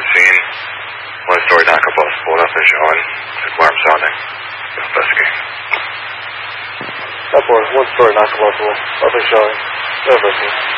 scene. One-story knockup bus pulled up and showing. Alarm sounding. Investigating. That boy, one-story knockup bus up and showing. Investigating.